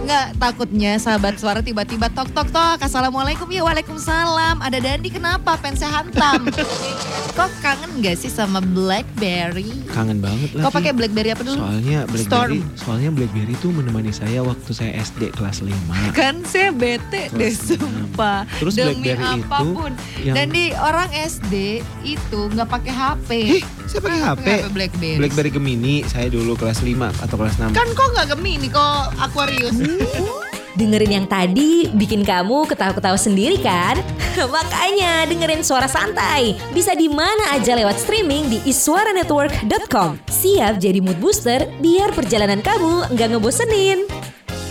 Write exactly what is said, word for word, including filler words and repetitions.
Nggak, takutnya sahabat suara tiba-tiba tok tok tok. Assalamualaikum, ya waalaikumsalam. Ada Dandi, kenapa pensnya hantam? Kok kangen gak sih sama BlackBerry? Kangen banget lah. Kok pakai BlackBerry apa dulu? Soalnya BlackBerry, Storm. soalnya BlackBerry tuh menemani saya waktu saya S D kelas lima. Kan saya bete deh sumpah. Terus Demi BlackBerry apapun. itu yang... Dan di orang S D itu nggak pakai H P. Eh, saya pakai H P. BlackBerry. BlackBerry Gemini saya dulu kelas lima atau kelas enam. Kan kok nggak Gemini, kok Aquarius. Dengerin yang tadi bikin kamu ketawa-ketawa sendiri kan? Makanya dengerin Suara Santai. Bisa di mana aja lewat streaming di iswaranetwork dot com. Siap jadi mood booster biar perjalanan kamu nggak ngebosenin.